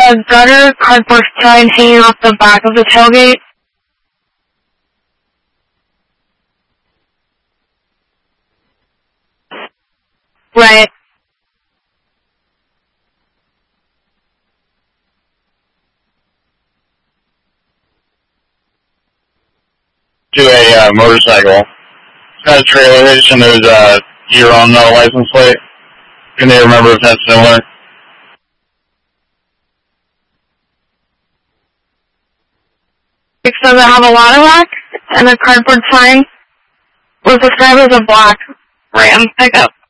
a gutter cardboard sign hanging off the back of the tailgate. Right. To a motorcycle. It's got a trailer hitch and there's a year on the license plate. Can they remember if that's similar? Does it have a ladder rack and a cardboard sign was described as a black Ram pickup.